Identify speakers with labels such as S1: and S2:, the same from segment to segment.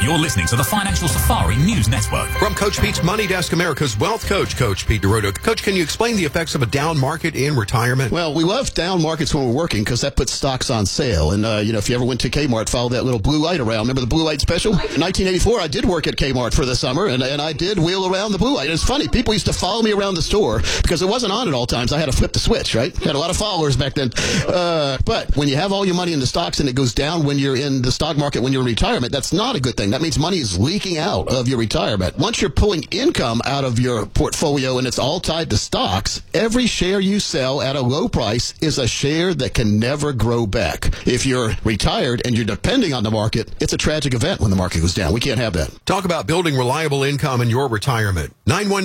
S1: You're listening to the Financial Safari News Network.
S2: From Coach Pete's Money Desk, America's Wealth Coach, Coach Pete DeRoto. Coach, can you explain the effects of a down market in retirement?
S3: Well, we love down markets when we're working because that puts stocks on sale. And, if you ever went to Kmart, follow that little blue light around. Remember the blue light special? In 1984, I did work at Kmart for the summer, and I did wheel around the blue light. And it's funny. People used to follow me around the store because it wasn't on at all times. I had to flip the switch, right? Had a lot of followers back then. But when you have all your money in the stocks and it goes down when you're in the stock market, when you're in retirement, that's not a good thing. That means money is leaking out of your retirement. Once you're pulling income out of your portfolio and it's all tied to stocks, every share you sell at a low price is a share that can never grow back. If you're retired and you're depending on the market, it's a tragic event when the market goes down. We can't have that.
S2: Talk about building reliable income in your retirement.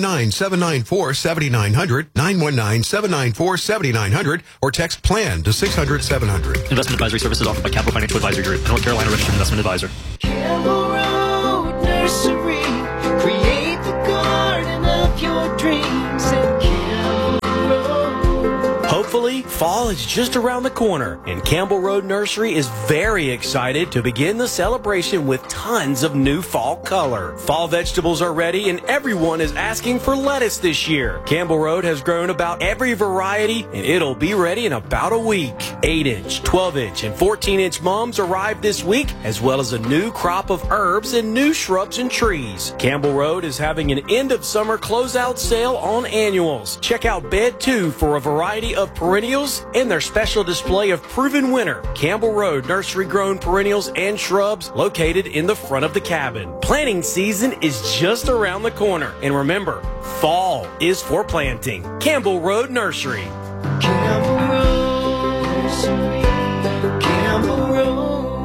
S2: 919-794-7900, 919-794-7900, or text PLAN to 600-700.
S4: Investment advisory services offered by Capital Financial Advisory Group, North Carolina Registered Investment Advisor.
S5: Campbell Road Nursery, create the garden of your dreams at Campbell Road.
S6: Hopefully, fall is just around the corner, and Campbell Road Nursery is very excited to begin the celebration with tons of new fall color. Fall vegetables are ready, and everyone is asking for lettuce this year. Campbell Road has grown about every variety, and it'll be ready in about a week. 8-inch, 12-inch, and 14-inch mums arrived this week, as well as a new crop of herbs and new shrubs and trees. Campbell Road is having an end-of-summer closeout sale on annuals. Check out Bed 2 for a variety of perennials and their special display of proven winner, Campbell Road nursery grown perennials and shrubs located in the front of the cabin. Planting season is just around the corner. And remember, fall is for planting. Campbell Road Nursery.
S5: Campbell Road Nursery, Campbell Road.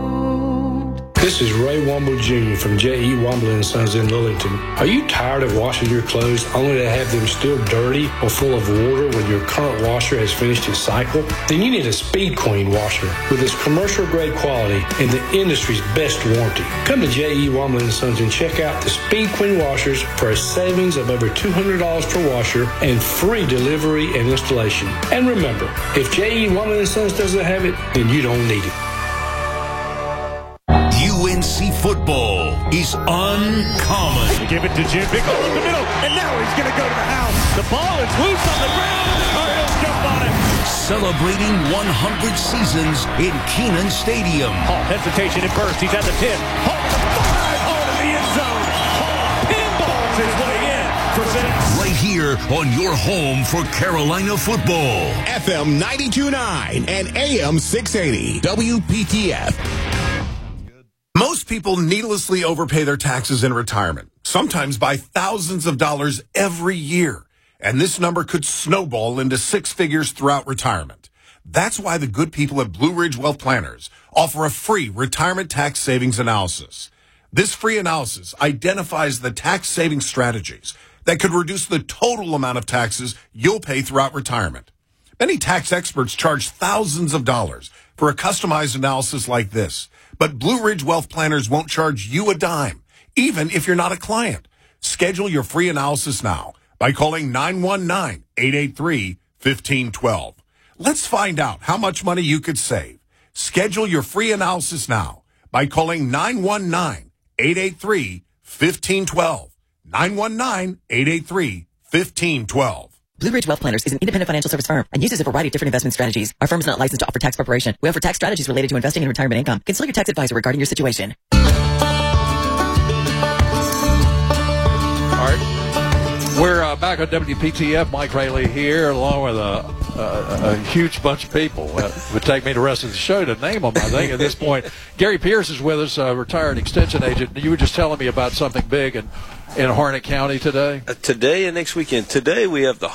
S7: This is Ray Womble Jr. from J.E. Womble & Sons in Lillington. Are you tired of washing your clothes only to have them still dirty or full of water when your current washer has finished its cycle? Then you need a Speed Queen washer with its commercial-grade quality and the industry's best warranty. Come to J.E. Womble & Sons and check out the Speed Queen washers for a savings of over $200 per washer and free delivery and installation. And remember, if J.E. Womble & Sons doesn't have it, then you don't need it.
S1: UNC football is uncommon.
S8: They give it to Jim. Big hole in the middle, and now he's going to go to the house. The ball is loose on the ground, and the Cardinals jump on it.
S1: Celebrating 100 seasons in Kenan Stadium.
S8: Hall, hesitation at first. He's at the 10. Hall to the 5. Hall to the end zone. Hall pinballs his way in for 6.
S1: Right here on your home for Carolina football.
S9: FM 92.9 and AM 680. WPTF.
S10: Most people needlessly overpay their taxes in retirement, sometimes by thousands of dollars every year. And this number could snowball into six figures throughout retirement. That's why the good people at Blue Ridge Wealth Planners offer a free retirement tax savings analysis. This free analysis identifies the tax saving strategies that could reduce the total amount of taxes you'll pay throughout retirement. Many tax experts charge thousands of dollars for a customized analysis like this. But Blue Ridge Wealth Planners won't charge you a dime, even if you're not a client. Schedule your free analysis now by calling 919-883-1512. Let's find out how much money you could save. Schedule your free analysis now by calling 919-883-1512. 919-883-1512.
S11: Blue Ridge Wealth Planners is an independent financial service firm and uses a variety of different investment strategies. Our firm is not licensed to offer tax preparation. We offer tax strategies related to investing in retirement income. Consult your tax advisor regarding your situation.
S12: All right. We're back on WPTF. Mike Rayleigh here, along with a huge bunch of people. It would take me the rest of the show to name them, I think, at this point. Gary Pierce is with us, a retired extension agent. You were just telling me about something big in Harnett County today?
S13: Today and next weekend. Today we have the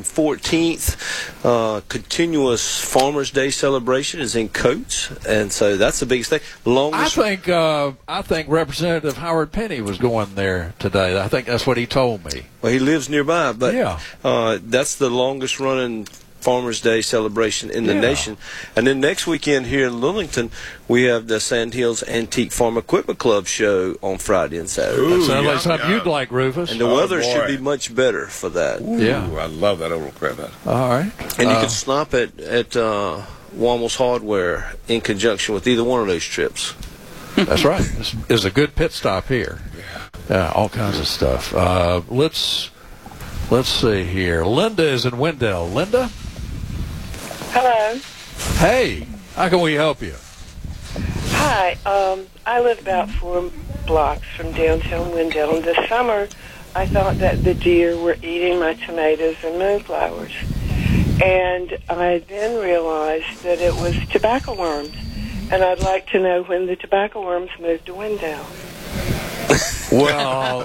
S13: 114th continuous Farmers Day celebration is in Coates, and so that's the biggest thing. Longest.
S12: I think Representative Howard Penny was going there today. I think that's what he told me.
S13: Well, he lives nearby, but
S12: yeah.
S13: That's the longest running Farmers Day celebration in the nation. And then next weekend here in Lillington, we have the Sand Hills Antique Farm Equipment Club show on Friday and Saturday.
S12: Ooh, that sounds like something you'd like, Rufus.
S13: And the weather should be much better for that.
S12: Ooh, yeah.
S14: I love that old crap.
S12: All right.
S13: And you can stop at Womble's Hardware in conjunction with either one of those trips.
S12: That's right. This is a good pit stop here. Yeah, all kinds of stuff. Let's see here. Linda is in Wendell. Linda?
S14: Hello.
S12: Hey, how can we help you?
S14: Hi. I live about 4 blocks from downtown Wendell, and this summer I thought that the deer were eating my tomatoes and moonflowers. And I then realized that it was tobacco worms. And I'd like to know when the tobacco worms moved to Wendell.
S12: Well,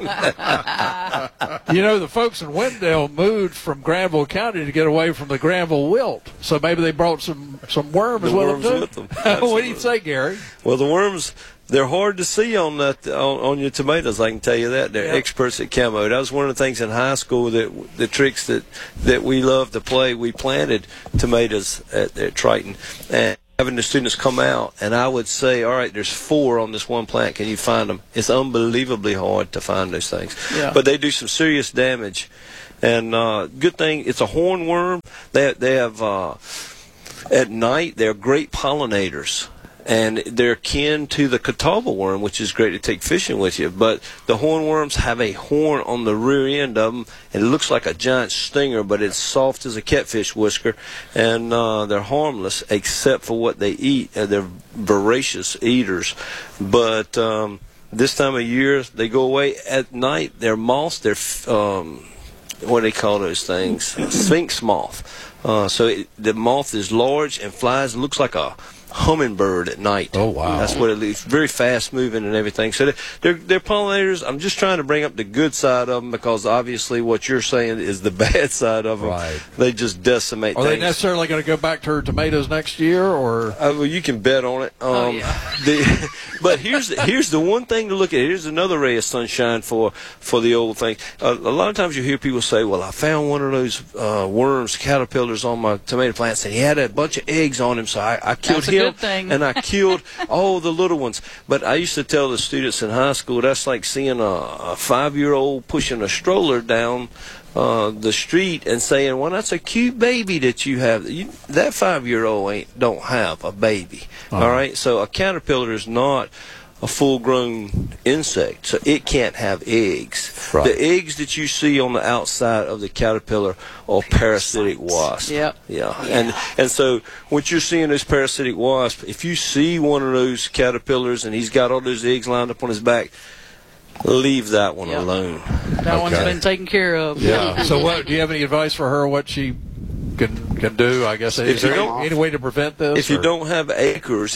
S12: the folks in Wendell moved from Granville County to get away from the Granville wilt. So maybe they brought some worms with them. What do you say, Gary?
S13: Well, the worms, they're hard to see on that on your tomatoes. I can tell you that. They're experts at camo. That was one of the things in high school that the tricks that we loved to play. We planted tomatoes at Triton and having the students come out, and I would say, all right, there's 4 on this one plant. Can you find them? It's unbelievably hard to find those things. Yeah. But they do some serious damage. And good thing, it's a hornworm. They have, at night, they're great pollinators. And they're kin to the Catawba worm, which is great to take fishing with you. But the hornworms have a horn on the rear end of them, and it looks like a giant stinger, but it's soft as a catfish whisker. And they're harmless except for what they eat. They're voracious eaters. But this time of year, they go away at night. They're moths. They're, what do they call those things? Sphinx moth. The moth is large and flies, looks like a hummingbird at night. Oh, wow. That's what it is. Very fast moving and everything. So they're pollinators. I'm just trying to bring up the good side of them because obviously what you're saying is the bad side of them. Right. They just decimate things.
S12: Are they necessarily going to go back to her tomatoes next year? Or
S13: well, you can bet on it. But here's the one thing to look at. Here's another ray of sunshine for the old thing. A lot of times you hear people say, well, I found one of those worms, caterpillars on my tomato plants, and he had a bunch of eggs on him, so I killed him. And I killed all the little ones. But I used to tell the students in high school, that's like seeing a 5-year-old pushing a stroller down the street and saying, well, that's a cute baby that you have. That 5-year-old don't have a baby. All right? So a caterpillar is not a full-grown insect, so it can't have eggs. Right. The eggs that you see on the outside of the caterpillar are parasitic wasps. Yep. Yeah. And so what you're seeing those parasitic wasps, if you see one of those caterpillars and he's got all those eggs lined up on his back, leave that one alone.
S15: That one's been taken care of.
S12: Yeah. So what? Do you have any advice for her? What she can do? I guess. Is there any way to prevent this?
S13: If you don't have acres,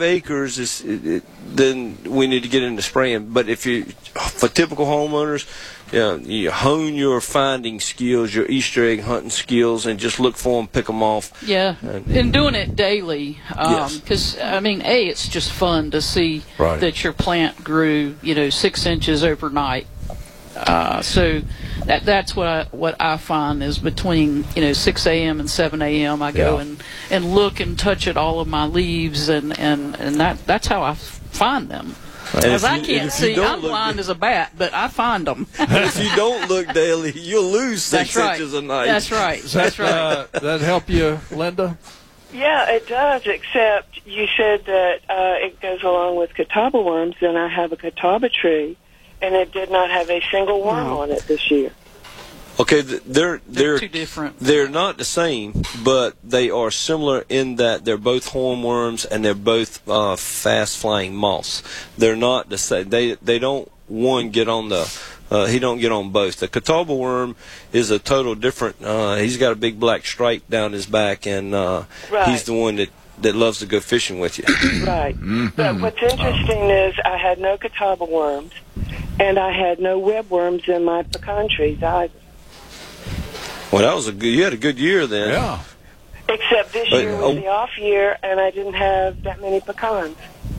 S13: then we need to get into spraying. But for typical homeowners, you hone your finding skills, your Easter egg hunting skills, and just look for them, pick them off. Yeah,
S15: and doing it daily. Because, it's just fun to see that your plant grew, 6 inches overnight. So that's what I find is between 6 a.m. and 7 a.m. I go and look and touch at all of my leaves, and that's how I find them. Because I can't see, I'm blind as a bat, but I find them.
S13: If you don't look daily, you'll lose 6 inches a night.
S15: That's right. That's right.
S12: That help you, Linda?
S14: Yeah, it does, except you said that it goes along with Catawba worms, and I have a Catawba tree, and it did not have a single worm on it this year.
S13: Okay, they're
S15: too different.
S13: They're not the same, but they are similar in that they're both hornworms and they're both fast-flying moths. They're not the same. They don't get on the. He don't get on both. The Catawba worm is a total different. He's got a big black stripe down his back, and he's the one that loves to go fishing with you.
S14: Right. But what's interesting is I had no Catawba worms, and I had no webworms in my pecan trees either.
S13: Well, you had a good year then.
S12: Yeah.
S14: Except this year was the off year, and I didn't have that many pecans.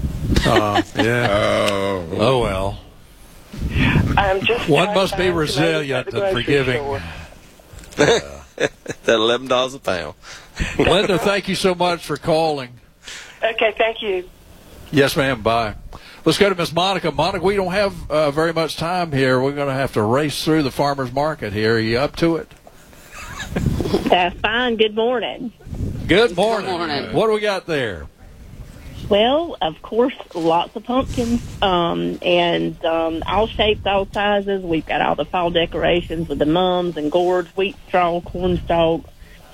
S12: Yeah. Oh well.
S14: I'm just
S12: one must be resilient and forgiving.
S13: That $11 a pound.
S12: Linda, thank you so much for calling.
S14: Okay, thank you.
S12: Yes, ma'am. Bye. Let's go to Miss Monica. Monica, we don't have very much time here. We're going to have to race through the farmer's market here. Are you up to it?
S16: Fine. Good morning.
S12: Good morning. What do we got there?
S16: Well, of course, lots of pumpkins, and all shapes, all sizes. We've got all the fall decorations with the mums and gourds, wheat straw, corn stalks,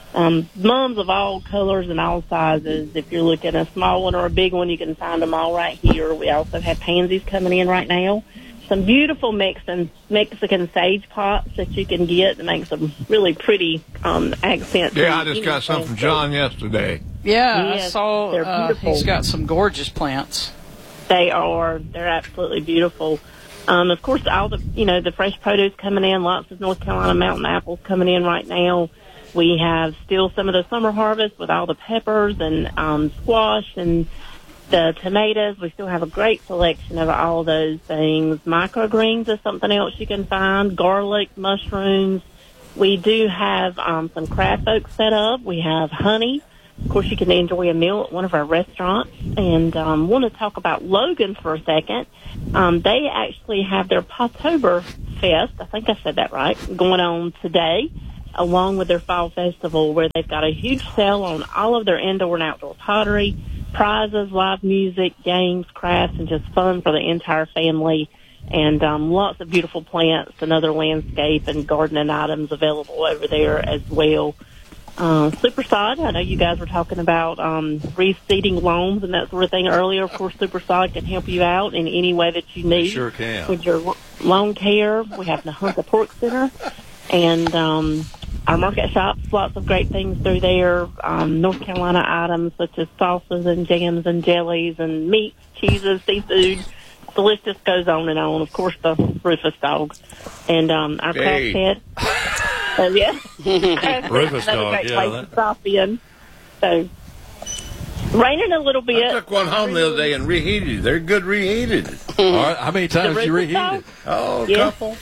S16: mums of all colors and all sizes. If you're looking at a small one or a big one, you can find them all right here. We also have pansies coming in right now. Some beautiful Mexican sage pots that you can get to make some really pretty accents.
S17: Yeah, I just got some from John yesterday.
S15: Yeah,
S16: Yes,
S15: I saw
S16: they're beautiful.
S15: he's got some gorgeous plants.
S16: They are. They're absolutely beautiful. Of course, all the fresh produce coming in. Lots of North Carolina mountain apples coming in right now. We have still some of the summer harvest with all the peppers and squash and the tomatoes. We still have a great selection of all those things. Microgreens is something else you can find. Garlic, mushrooms. We do have some craft oaks set up. We have honey. Of course, you can enjoy a meal at one of our restaurants. And want to talk about Logan for a second. They actually have their Pottober Fest, I think I said that right, going on today, along with their Fall Festival, where they've got a huge sale on all of their indoor and outdoor pottery, prizes, live music, games, crafts, and just fun for the entire family. And lots of beautiful plants and other landscape and gardening items available over there as well. Supersod, I know you guys were talking about reseeding loams and that sort of thing earlier. Of course, Supersod can help you out in any way that you need.
S12: Sure can.
S16: With your lawn care. We have the Hunter Pork Center. And our market shops, lots of great things through there. North Carolina items such as sauces and jams and jellies and meats, cheeses, seafood. The list just goes on and on. Of course, the Rufus dog. And our craft head. Yeah.
S12: Rufus
S16: another
S12: dog,
S16: great
S12: yeah,
S16: place to stop in. So, raining a little bit.
S17: I took one home the other day and reheated. They're good reheated.
S12: All right, how many times did you reheat it?
S17: Oh, a
S16: Yeah.
S17: couple.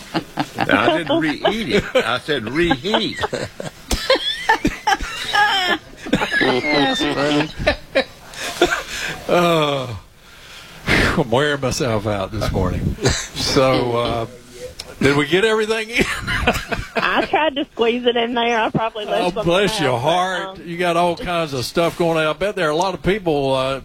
S17: I didn't reheat it. I said reheat.
S15: That's funny.
S12: I'm wearing myself out this morning. So, did we get everything in?
S16: I tried to squeeze it in there. I probably left
S12: Oh,
S16: something
S12: bless your
S16: out,
S12: heart. You got all kinds of stuff going on. I bet there are a lot of people. I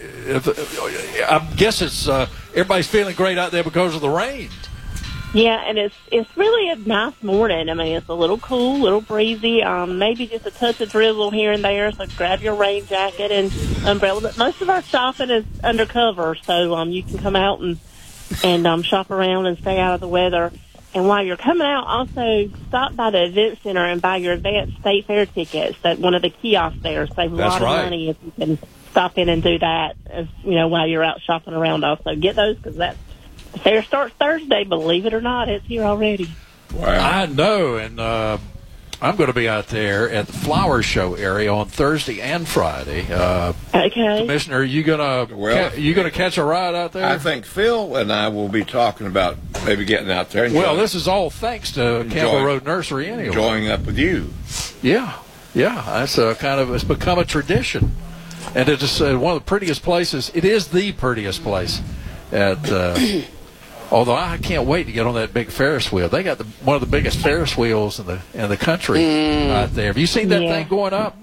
S12: guess it's everybody's feeling great out there because of the rain.
S16: Yeah, and it's really a nice morning. I mean, it's a little cool, little breezy, maybe just a touch of drizzle here and there, so grab your rain jacket and umbrella. But most of our shopping is undercover, so you can come out and shop around and stay out of the weather. And while you're coming out, also stop by the event center and buy your advanced state fair tickets at one of the kiosks there. Save a lot of money if you can stop in and do that, while you're out shopping around. Also, get those because the fair starts Thursday. Believe it or not, it's here already.
S12: Wow. I know, and I'm going to be out there at the flower show area on Thursday and Friday.
S16: Okay,
S12: Commissioner, are you going to catch a ride out there?
S17: I think Phil and I will be talking about maybe getting out there. And
S12: this is all thanks to Campbell Road Nursery anyway.
S17: Joining up with you.
S12: Yeah, that's it's become a tradition, and it is one of the prettiest places. It is the prettiest place at. Although I can't wait to get on that big Ferris wheel. They got one of the biggest Ferris wheels in the country out there. Have you seen that thing going up?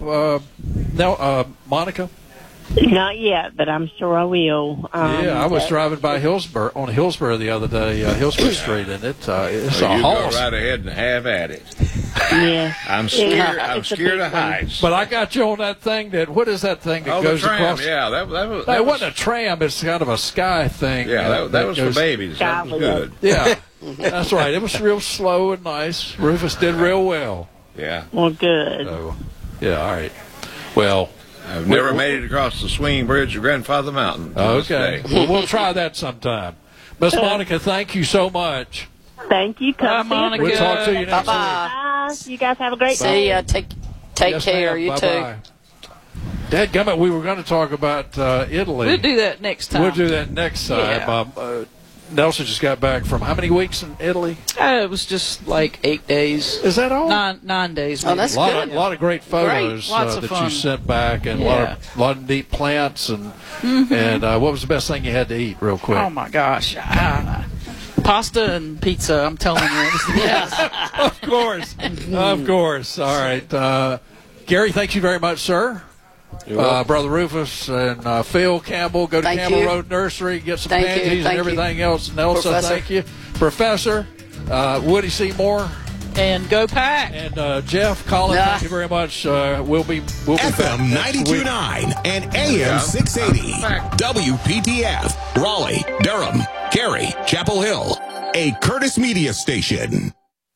S12: Monica?
S16: Not yet, but I'm sure I will.
S12: I was driving by Hillsborough the other day, Hillsborough Street, and it's a horse.
S17: Go right ahead and have at it.
S16: Yeah,
S17: I'm scared. I'm scared of heights.
S12: But I got you on that thing. What is that thing that goes
S17: the tram,
S12: across?
S17: Yeah, that was.
S12: It wasn't a tram. It's kind of a sky thing.
S17: Yeah, that was for babies. That was good.
S12: Yeah, that's right. It was real slow and nice. Rufus did real well.
S17: Yeah.
S16: Well, good.
S12: So, all right. Well.
S17: I've never made it across the swinging bridge of Grandfather Mountain.
S12: Okay. Well, we'll try that sometime. Miss Monica, thank you so much.
S16: Thank you.
S15: Bye, Monica.
S12: We'll talk to you next week.
S16: Bye. You guys have a great day.
S15: See ya. Take care. You too.
S12: Dadgummit, we were going to talk about Italy.
S15: We'll do that next time.
S12: We'll do that next time.
S15: Yeah.
S12: Nelson just got back from how many weeks in Italy?
S15: It was just like 8 days.
S12: Is that all?
S15: 9 days. Maybe.
S11: Oh, that's
S12: good. A lot of great photos
S15: Lots of
S12: that
S15: fun.
S12: you sent back, and a lot of neat plants. And and what was the best thing you had to eat, real quick?
S15: Oh my gosh, pasta and pizza. I'm telling you.
S12: Yes, of course. All right, Gary. Thank you very much, sir. Brother Rufus and Phil Campbell. Go to
S18: Thank
S12: Campbell
S18: you.
S12: Road Nursery, get some
S18: Thank
S12: pansies
S18: you. Thank
S12: and everything
S18: you.
S12: else. Nelson,
S18: Professor.
S12: thank you. Professor, Woody Seymour.
S15: And go Pack.
S12: And Jeff, Colin, thank you very much. We'll be back
S9: FM
S12: next week.
S9: 92.9 and AM 680. WPTF, Raleigh, Durham, Cary, Chapel Hill, a Curtis Media station.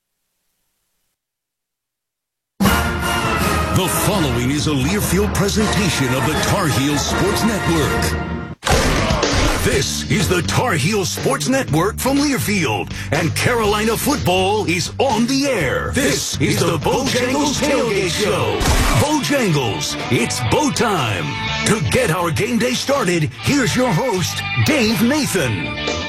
S1: The following is a Learfield presentation of the Tar Heels Sports Network. This is the Tar Heels Sports Network from Learfield, and Carolina football is on the air. This is the Bojangles Tailgate Show. Bojangles, it's Bo time. To get our game day started, here's your host, Dave Nathan.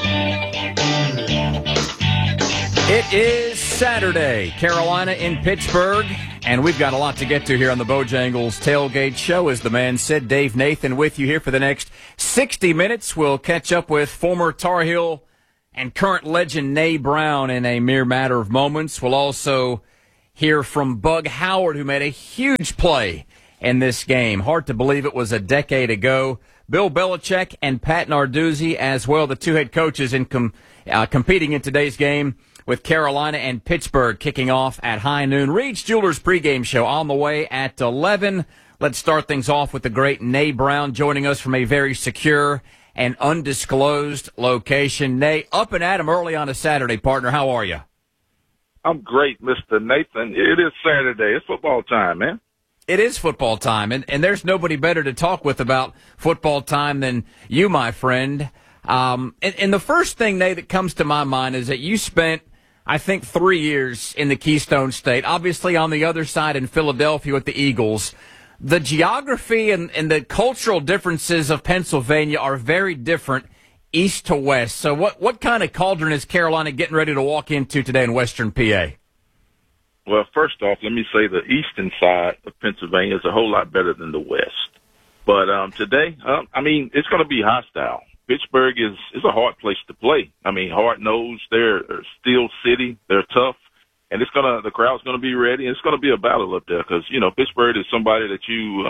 S19: It is Saturday, Carolina in Pittsburgh, and we've got a lot to get to here on the Bojangles Tailgate Show. As the man said, Dave Nathan with you here for the next 60 minutes. We'll catch up with former Tar Heel and current legend Nay Brown in a mere matter of moments. We'll also hear from Bug Howard, who made a huge play in this game. Hard to believe it was a decade ago. Bill Belichick and Pat Narduzzi as well, the two head coaches competing in today's game, with Carolina and Pittsburgh kicking off at high noon. Reed's Jewelers pregame show on the way at 11. Let's start things off with the great Nay Brown joining us from a very secure and undisclosed location. Nay, up and at 'em early on a Saturday, partner. How are you?
S20: I'm great, Mr. Nathan. It is Saturday. It's football time, man.
S19: It is football time, and there's nobody better to talk with about football time than you, my friend. And the first thing, Nay, that comes to my mind is that you spent, I think, 3 years in the Keystone State, obviously on the other side in Philadelphia with the Eagles. The geography and the cultural differences of Pennsylvania are very different east to west. So what kind of cauldron is Carolina getting ready to walk into today in Western PA?
S20: Well, first off, let me say the eastern side of Pennsylvania is a whole lot better than the west. But today, it's going to be hostile. Pittsburgh is a hard place to play. I mean, hard-nosed. They're Steel City. They're tough. And the crowd's going to be ready. And it's going to be a battle up there because, Pittsburgh is somebody that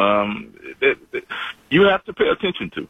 S20: you have to pay attention to.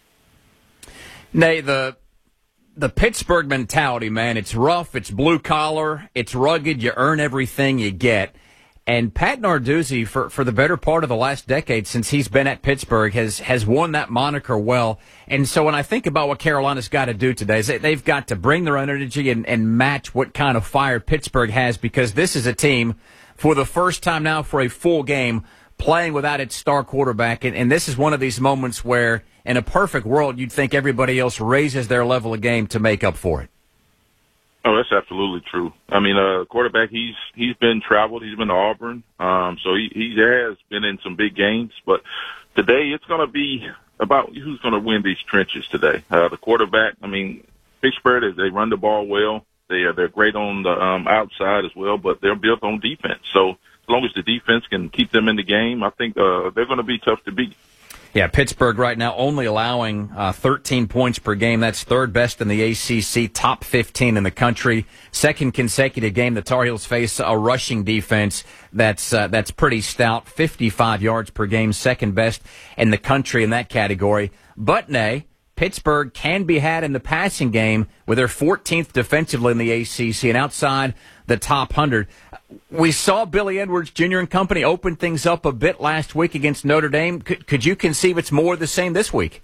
S19: Nay, the Pittsburgh mentality, man, it's rough, it's blue-collar, it's rugged, you earn everything you get. And Pat Narduzzi, for the better part of the last decade since he's been at Pittsburgh, has won that moniker well. And so when I think about what Carolina's got to do today, is they've got to bring their own energy and match what kind of fire Pittsburgh has, because this is a team, for the first time now for a full game, playing without its star quarterback. And this is one of these moments where, in a perfect world, you'd think everybody else raises their level of game to make up for it.
S20: Oh, that's absolutely true. I mean, quarterback, he's been traveled. He's been to Auburn. So he has been in some big games. But today it's going to be about who's going to win these trenches today. The quarterback, Pittsburgh, they run the ball well. They're great on the outside as well, but they're built on defense. So as long as the defense can keep them in the game, I think they're going to be tough to beat.
S19: Yeah, Pittsburgh right now only allowing 13 points per game. That's third best in the ACC, top 15 in the country. Second consecutive game the Tar Heels face a rushing defense that's pretty stout, 55 yards per game, second best in the country in that category. But, Nay, Pittsburgh can be had in the passing game with their 14th defensively in the ACC and outside the top 100. We saw Billy Edwards Jr. and company open things up a bit last week against Notre Dame. Could you conceive it's more of the same this week?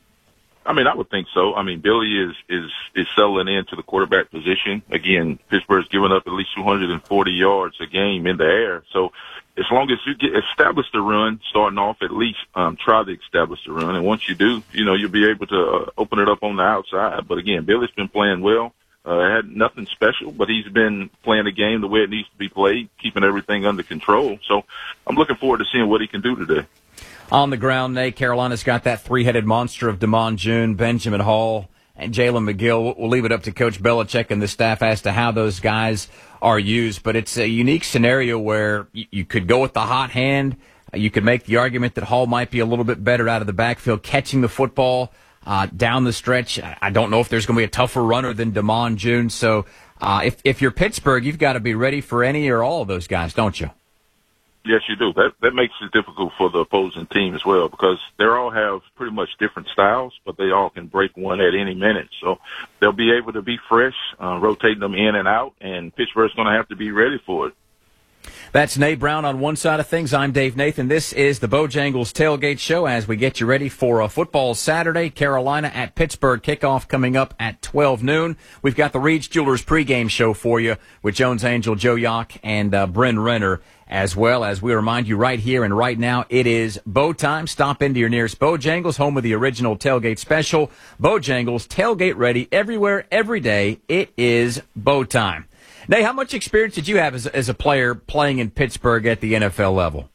S20: I would think so. Billy is settling into the quarterback position. Again, Pittsburgh's giving up at least 240 yards a game in the air. So as long as you establish the run, starting off at least, try to establish the run. And once you do, you'll be able to open it up on the outside. But again, Billy's been playing well. Had nothing special, but he's been playing the game the way it needs to be played, keeping everything under control. So I'm looking forward to seeing what he can do today.
S19: On the ground, Nate, Carolina's got that three-headed monster of Damon June, Benjamin Hall, and Jalen McGill. We'll leave it up to Coach Belichick and the staff as to how those guys are used. But it's a unique scenario where you could go with the hot hand. You could make the argument that Hall might be a little bit better out of the backfield, catching the football down the stretch. I don't know if there's going to be a tougher runner than Damon June. So if you're Pittsburgh, you've got to be ready for any or all of those guys, don't you?
S20: Yes, you do. That makes it difficult for the opposing team as well because they all have pretty much different styles, but they all can break one at any minute. So they'll be able to be fresh, rotating them in and out, and Pittsburgh's going to have to be ready for it.
S19: That's Nate Brown on one side of things. I'm Dave Nathan. This is the Bojangles Tailgate Show as we get you ready for a football Saturday. Carolina at Pittsburgh, kickoff coming up at 12 noon. We've got the Reed's Jewelers pregame show for you with Jones Angel, Joe Yock, and Bryn Renner, as well as we remind you right here and right now, it is Bo time. Stop into your nearest Bojangles, home of the original tailgate special. Bojangles, tailgate ready everywhere, every day. It is Bo time. Nate, how much experience did you have as a player playing in Pittsburgh at the NFL level?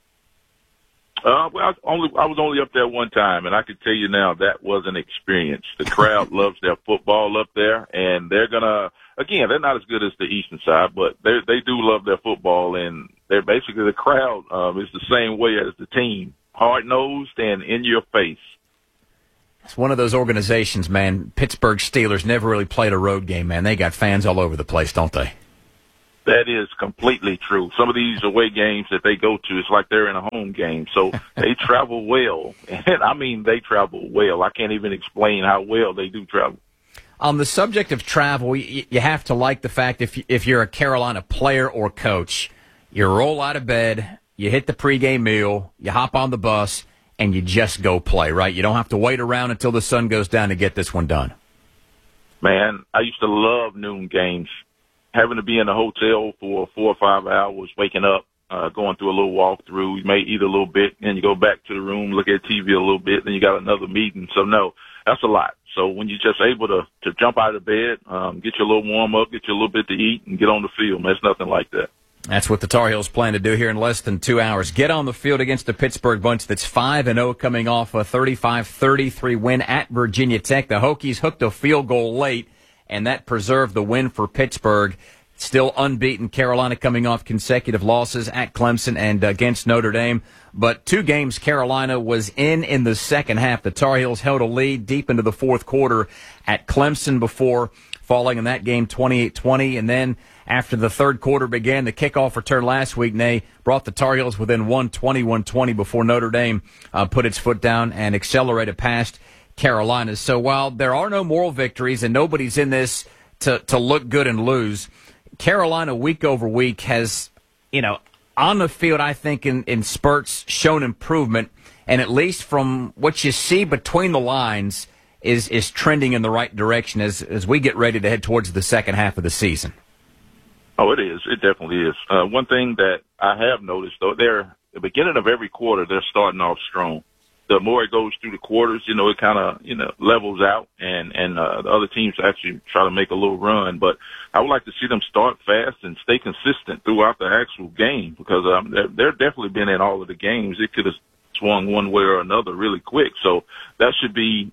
S20: Well, I was only up there one time, and I can tell you now that was an experience. The crowd loves their football up there, and they're gonna. Again, they're not as good as the Eastern side, but they do love their football, and they're basically the crowd is the same way as the team, hard nosed and in your face.
S19: It's one of those organizations, man. Pittsburgh Steelers never really played a road game, man. They got fans all over the place, don't they?
S20: That is completely true. Some of these away games that they go to, it's like they're in a home game. So they travel well. And I mean, they travel well. I can't even explain how well they do travel.
S19: On the subject of travel, you have to like the fact if you're a Carolina player or coach, you roll out of bed, you hit the pregame meal, you hop on the bus, and you just go play, right? You don't have to wait around until the sun goes down to get this one done.
S20: Man, I used to love noon games. Having to be in a hotel for 4 or 5 hours, waking up, going through a little walkthrough. You may eat a little bit, and you go back to the room, look at TV a little bit, then you got another meeting. So, no, that's a lot. So when you're just able to jump out of bed, get you a little warm up, get you a little bit to eat, and get on the field, man, it's nothing like that.
S19: That's what the Tar Heels plan to do here in less than 2 hours. Get on the field against the Pittsburgh bunch that's 5-0 coming off a 35-33 win at Virginia Tech. The Hokies hooked a field goal late, and that preserved the win for Pittsburgh. Still unbeaten. Carolina coming off consecutive losses at Clemson and against Notre Dame. But 2 games Carolina was in the second half. The Tar Heels held a lead deep into the fourth quarter at Clemson before falling in that game 28-20. And then after the third quarter began, the kickoff return last week, Nay, brought the Tar Heels within 21-20 before Notre Dame put its foot down and accelerated past Carolina. So while there are no moral victories and nobody's in this to look good and lose, Carolina week over week has, on the field, I think in spurts shown improvement, and at least from what you see between the lines is trending in the right direction as we get ready to head towards the second half of the season.
S20: Oh, it is. It definitely is. One thing that I have noticed, though, the beginning of every quarter, they're starting off strong. The more it goes through the quarters, it kind of, levels out and the other teams actually try to make a little run. But I would like to see them start fast and stay consistent throughout the actual game because they're definitely been in all of the games. It could have swung one way or another really quick. So that should be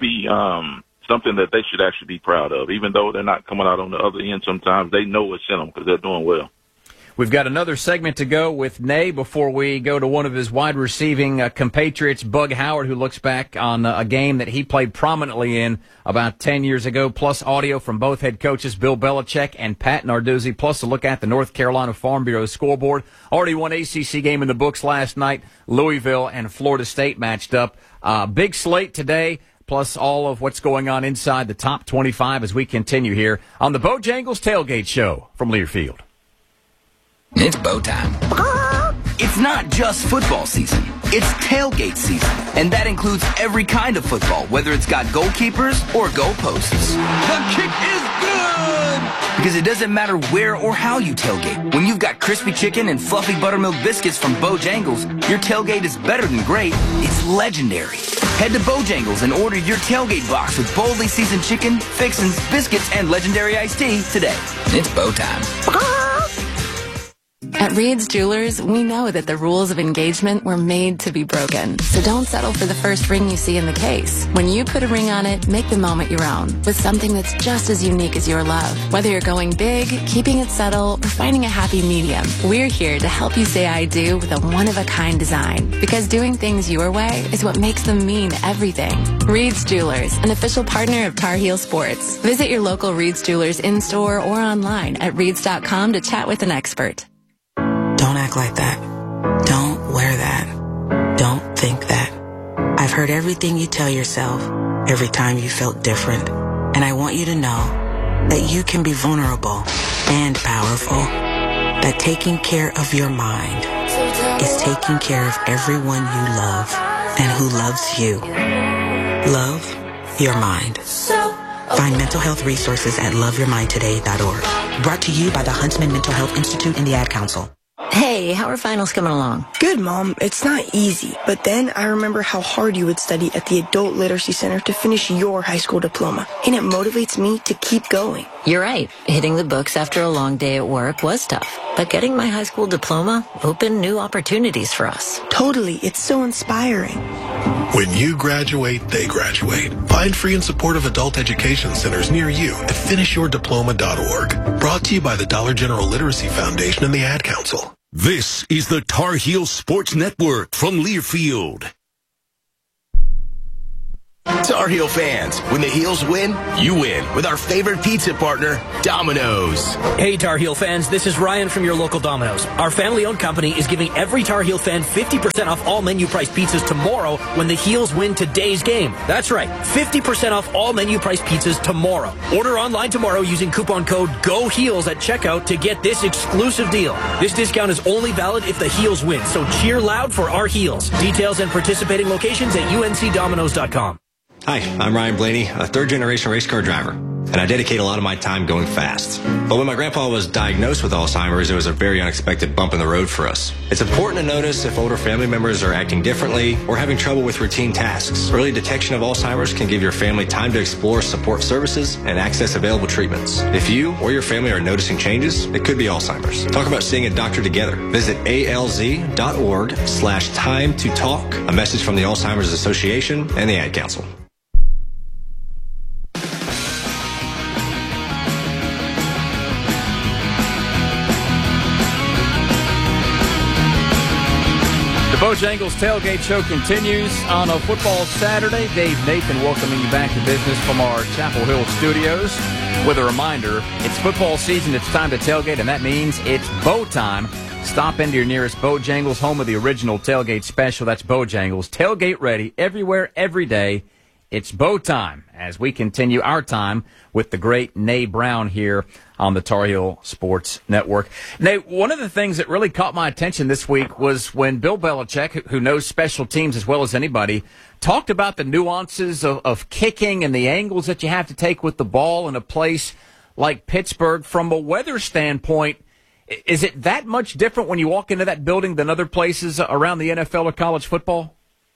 S20: something that they should actually be proud of. Even though they're not coming out on the other end sometimes, they know it's in them because they're doing well.
S19: We've got another segment to go with Nay before we go to one of his wide receiving compatriots, Bug Howard, who looks back on a game that he played prominently in about 10 years ago, plus audio from both head coaches, Bill Belichick and Pat Narduzzi, plus a look at the North Carolina Farm Bureau scoreboard. Already one ACC game in the books last night. Louisville and Florida State matched up. Big slate today, plus all of what's going on inside the top 25 as we continue here on the Bojangles Tailgate Show from Learfield.
S18: It's Bo time. It's not just football season. It's tailgate season. And that includes every kind of football, whether it's got goalkeepers or goalposts. The kick is good! Because it doesn't matter where or how you tailgate. When you've got crispy chicken and fluffy buttermilk biscuits from Bojangles, your tailgate is better than great. It's legendary. Head to Bojangles and order your tailgate box with boldly seasoned chicken, fixins, biscuits, and legendary iced tea today. It's Bo time.
S21: At Reed's Jewelers, we know that the rules of engagement were made to be broken. So don't settle for the first ring you see in the case. When you put a ring on it, make the moment your own with something that's just as unique as your love. Whether you're going big, keeping it subtle, or finding a happy medium, we're here to help you say I do with a one-of-a-kind design. Because doing things your way is what makes them mean everything. Reed's Jewelers, an official partner of Tar Heel Sports. Visit your local Reed's Jewelers in-store or online at reeds.com to chat with an expert.
S22: Don't act like that.
S3: Don't wear that. Don't think that. I've heard everything you tell yourself every time you felt different. And I want you to know that you can be vulnerable and powerful. That taking care of your mind is taking care of everyone you love and who loves you. Love your mind. Find mental health resources at loveyourmindtoday.org. Brought to you by the Huntsman Mental Health Institute and the Ad Council.
S22: Hey, how are finals coming along?
S23: Good, Mom. It's not easy. But then I remember how hard you would study at the Adult Literacy Center to finish your high school diploma. And it motivates me to keep going.
S22: You're right. Hitting the books after a long day at work was tough. But getting my high school diploma opened new opportunities for us.
S23: Totally. It's so inspiring.
S24: When you graduate, they graduate. Find free and supportive adult education centers near you at finishyourdiploma.org. Brought to you by the Dollar General Literacy Foundation and the Ad Council.
S1: This is the Tar Heel Sports Network from Learfield.
S25: Tar Heel fans, when the Heels win, you win with our favorite pizza partner, Domino's.
S26: Hey Tar Heel fans, this is Ryan from your local Domino's. Our family-owned company is giving every Tar Heel fan 50% off all menu-priced pizzas tomorrow when the Heels win today's game. That's right, 50% off all menu-priced pizzas tomorrow. Order online tomorrow using coupon code GOHEELS at checkout to get this exclusive deal. This discount is only valid if the Heels win, so cheer loud for our Heels. Details and participating locations at uncdominoes.com.
S27: Hi, I'm Ryan Blaney, a third-generation race car driver, and I dedicate a lot of my time going fast. But when my grandpa was diagnosed with Alzheimer's, it was a very unexpected bump in the road for us. It's important to notice if older family members are acting differently or having trouble with routine tasks. Early detection of Alzheimer's can give your family time to explore support services and access available treatments. If you or your family are noticing changes, it could be Alzheimer's. Talk about seeing a doctor together. Visit alz.org/time to talk. A message from the Alzheimer's Association and the Ad Council.
S19: Bojangles Tailgate Show continues on a football Saturday. Dave Nathan welcoming you back to business from our Chapel Hill studios with a reminder, it's football season, it's time to tailgate, and that means it's Bo time. Stop into your nearest Bojangles, home of the original tailgate special. That's Bojangles. Tailgate ready everywhere, every day. It's Bo time as we continue our time with the great Nay Brown here on the Tar Heel Sports Network. Nay, one of the things that really caught my attention this week was when Bill Belichick, who knows special teams as well as anybody, talked about the nuances of kicking and the angles that you have to take with the ball in a place like Pittsburgh. From a weather standpoint, is it that much different when you walk into that building than other places around the NFL or college football?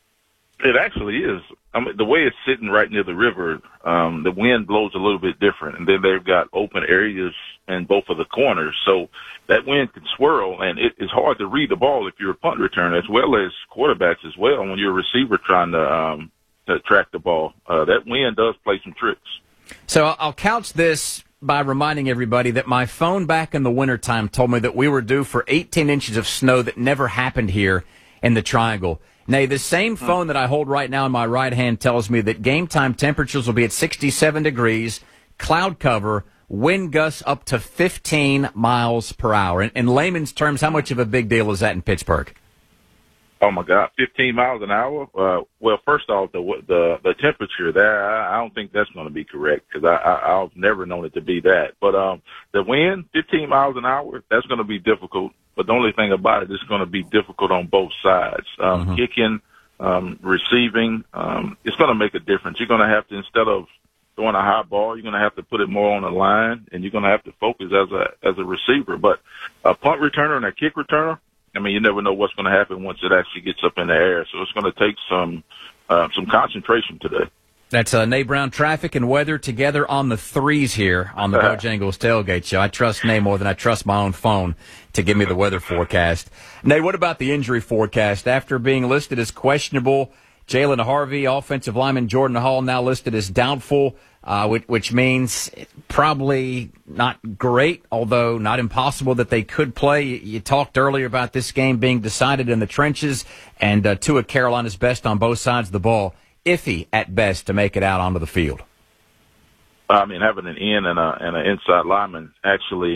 S20: It actually is. I mean, the way it's sitting right near the river, the wind blows a little bit different, and then they've got open areas in both of the corners, so that wind can swirl, and it's hard to read the ball if you're a punt returner, as well as quarterbacks as well. When you're a receiver trying to track the ball, that wind does play some tricks.
S19: So I'll couch this by reminding everybody that my phone back in the wintertime told me that we were due for 18 inches of snow that never happened here in the Triangle. Nay, the same phone that I hold right now in my right hand tells me that game time temperatures will be at 67 degrees, cloud cover, wind gusts up to 15 miles per hour. In layman's terms, how much of a big deal is that in Pittsburgh?
S20: Oh my God, 15 miles an hour. Well, first off, the temperature there, I don't think that's going to be correct because I've never known it to be that. But the wind, 15 miles an hour, that's going to be difficult. But the only thing about it, it's going to be difficult on both sides. Kicking, receiving, it's going to make a difference. You're going to have to, instead of throwing a high ball, you're going to have to put it more on the line, and you're going to have to focus as a receiver. But a punt returner and a kick returner, I mean, you never know what's going to happen once it actually gets up in the air. So it's going to take some concentration today.
S19: That's Nay Brown, traffic and weather together on the threes here on the Bojangles Tailgate Show. I trust Nay more than I trust my own phone to give me the weather forecast. Nay, what about the injury forecast? After being listed as questionable, Jalen Harvey, offensive lineman Jordan Hall, now listed as doubtful, which means probably not great, although not impossible that they could play. You talked earlier about this game being decided in the trenches, and two of Carolina's best on both sides of the ball. Iffy at best to make it out onto the field.
S20: I mean, having an end and an inside lineman actually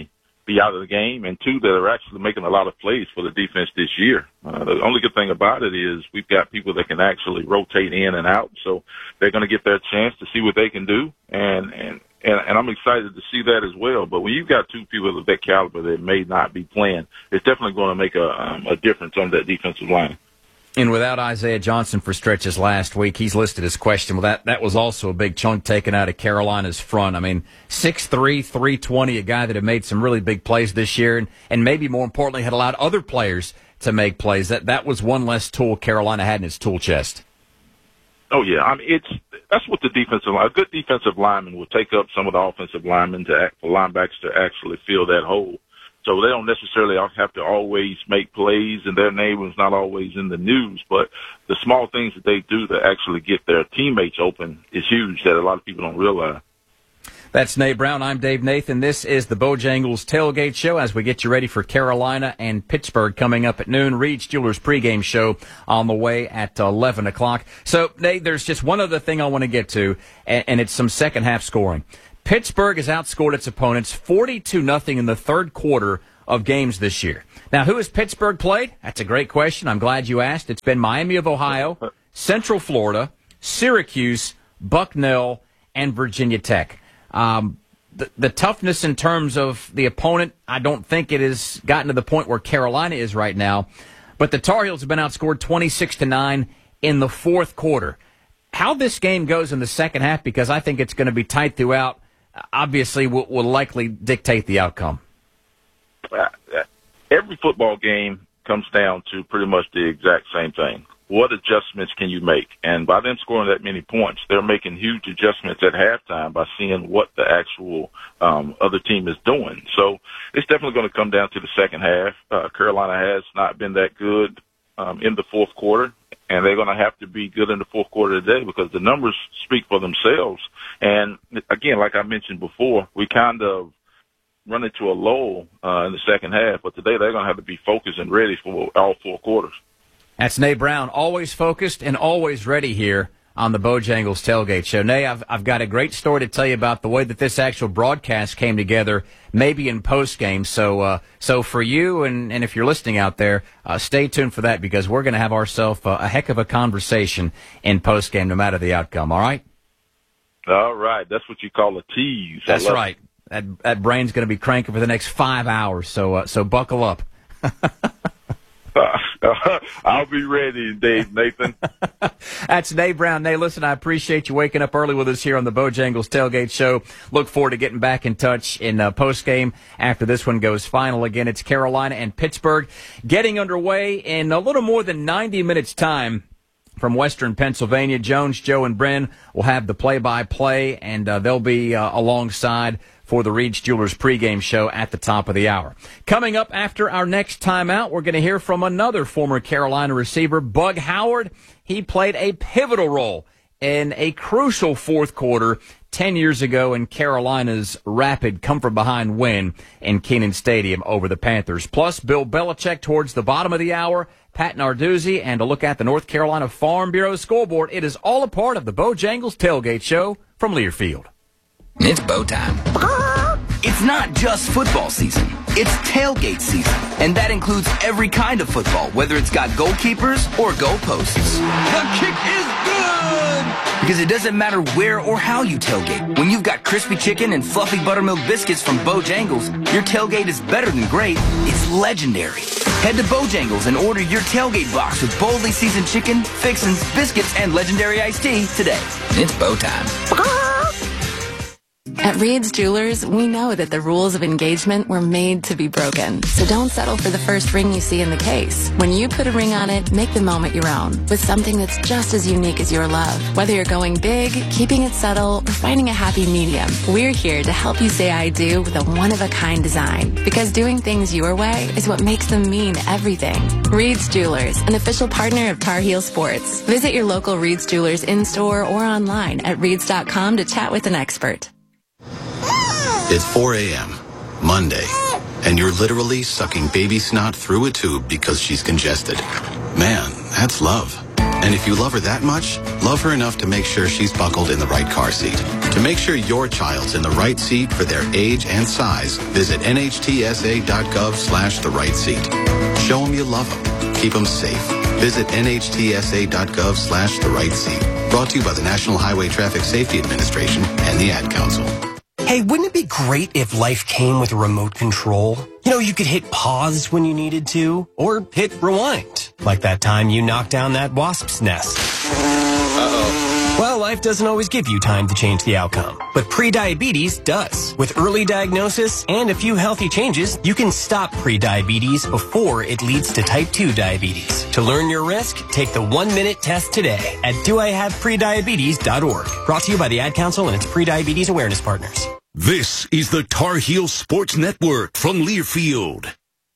S20: be out of the game, and two, that are actually making a lot of plays for the defense this year. The only good thing about it is we've got people that can actually rotate in and out, so they're going to get their chance to see what they can do, and I'm excited to see that as well. But when you've got two people of that caliber that may not be playing, it's definitely going to make a difference on that defensive line.
S19: And without Isaiah Johnson for stretches last week, he's listed as questionable. That was also a big chunk taken out of Carolina's front. I mean, 6'3", 320, a guy that had made some really big plays this year, and maybe more importantly had allowed other players to make plays. That was one less tool Carolina had in its tool chest.
S20: Oh, yeah. I mean, that's what the defensive line, a good defensive lineman will take up some of the offensive linemen for linebackers to actually fill that hole. So they don't necessarily have to always make plays, and their name is not always in the news. But the small things that they do to actually get their teammates open is huge that a lot of people don't realize.
S19: That's Nate Brown. I'm Dave Nathan. This is the Bojangles Tailgate Show as we get you ready for Carolina and Pittsburgh coming up at noon. Reed's Jewelers pregame show on the way at 11 o'clock. So, Nate, there's just one other thing I want to get to, and it's some second-half scoring. Pittsburgh has outscored its opponents 42-0 in the third quarter of games this year. Now, who has Pittsburgh played? That's a great question. I'm glad you asked. It's been Miami of Ohio, Central Florida, Syracuse, Bucknell, and Virginia Tech. The toughness in terms of the opponent, I don't think it has gotten to the point where Carolina is right now. But the Tar Heels have been outscored 26-9 in the fourth quarter. How this game goes in the second half, because I think it's going to be tight throughout, obviously will likely dictate the outcome.
S20: Every football game comes down to pretty much the exact same thing. What adjustments can you make? And by them scoring that many points, they're making huge adjustments at halftime by seeing what the actual other team is doing. So it's definitely going to come down to the second half. Carolina has not been that good in the fourth quarter, and they're going to have to be good in the fourth quarter today because the numbers speak for themselves. And, again, like I mentioned before, we kind of run into a lull in the second half, but today they're going to have to be focused and ready for all four quarters.
S19: That's Nate Brown, always focused and always ready here on the Bojangles Tailgate Show. Nate, I've got a great story to tell you about the way that this actual broadcast came together, maybe in postgame. So for you and if you're listening out there, stay tuned for that because we're going to have ourselves a heck of a conversation in postgame no matter the outcome, all right?
S20: All right. That's what you call a tease.
S19: That's right. That brain's going to be cranking for the next 5 hours, so buckle up.
S20: I'll be ready, Dave Nathan.
S19: That's Nate Brown. Nate, listen, I appreciate you waking up early with us here on the Bojangles Tailgate Show. Look forward to getting back in touch in postgame after this one goes final. Again, it's Carolina and Pittsburgh getting underway in a little more than 90 minutes' time. From Western Pennsylvania, Jones, Joe, and Bren will have the play-by-play, and they'll be alongside for the Reed's Jewelers pregame show at the top of the hour. Coming up after our next timeout, we're going to hear from another former Carolina receiver, Bug Howard. He played a pivotal role in a crucial fourth quarter 10 years ago in Carolina's rapid come-from-behind win in Kenan Stadium over the Panthers. Plus, Bill Belichick towards the bottom of the hour, Pat Narduzzi, and a look at the North Carolina Farm Bureau scoreboard. It is all a part of the Bojangles Tailgate Show from Learfield.
S18: It's bow time. It's not just football season. It's tailgate season. And that includes every kind of football, whether it's got goalkeepers or goalposts. The kick is good! Because it doesn't matter where or how you tailgate. When you've got crispy chicken and fluffy buttermilk biscuits from Bojangles, your tailgate is better than great. It's legendary. Head to Bojangles and order your tailgate box with boldly seasoned chicken, fixins, biscuits, and legendary iced tea today. It's bow time.
S21: At Reed's Jewelers, we know that the rules of engagement were made to be broken. So don't settle for the first ring you see in the case. When you put a ring on it, make the moment your own with something that's just as unique as your love. Whether you're going big, keeping it subtle, or finding a happy medium, we're here to help you say I do with a one-of-a-kind design. Because doing things your way is what makes them mean everything. Reed's Jewelers, an official partner of Tar Heel Sports. Visit your local Reed's Jewelers in-store or online at reeds.com to chat with an expert.
S2: It's 4 a.m., Monday, and you're literally sucking baby snot through a tube because she's congested. Man, that's love. And if you love her that much, love her enough to make sure she's buckled in the right car seat. To make sure your child's in the right seat for their age and size, visit nhtsa.gov/the-right seat. Show them you love them. Keep them safe. Visit nhtsa.gov/the-right seat. Brought to you by the National Highway Traffic Safety Administration and the Ad Council.
S4: Hey, wouldn't it be great if life came with a remote control? You know, you could hit pause when you needed to, or hit rewind, like that time you knocked down that wasp's nest. Uh-oh. Well, life doesn't always give you time to change the outcome, but prediabetes does. With early diagnosis and a few healthy changes, you can stop prediabetes before it leads to type 2 diabetes. To learn your risk, take the 1-minute test today at doihaveprediabetes.org. Brought to you by the Ad Council and its prediabetes awareness partners.
S1: This is the Tar Heel Sports Network from Learfield.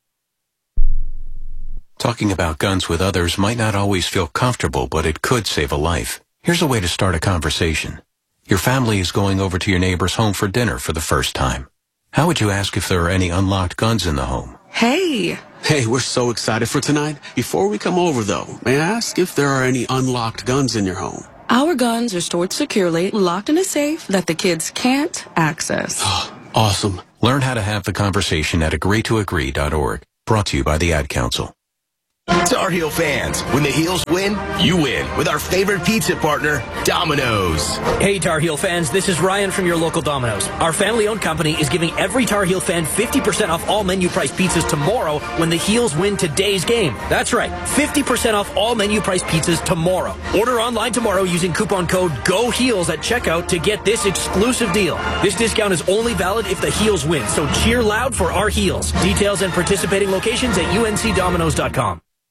S5: Talking about guns with others might not always feel comfortable, but it could save a life. Here's a way to start a conversation. Your family is going over to your neighbor's home for dinner for the first time. How would you ask if there are any unlocked guns in the home?
S6: Hey, we're so excited for tonight. Before we come over, though, may I ask if there are any unlocked guns in your home? Our guns are stored securely, locked in a safe that the kids can't access.
S5: Awesome. Learn how to have the conversation at agreetoagree.org. Brought to you by the Ad Council.
S25: Tar Heel fans, when the Heels win, you win with our favorite pizza partner, Domino's.
S26: Hey, Tar Heel fans, this is Ryan from your local Domino's. Our family-owned company is giving every Tar Heel fan 50% off all menu-price pizzas tomorrow when the Heels win today's game. That's right, 50% off all menu-price pizzas tomorrow. Order online tomorrow using coupon code GOHEELS at checkout to get this exclusive deal. This discount is only valid if the Heels win, so cheer loud for our Heels. Details and participating locations at uncdominoes.com.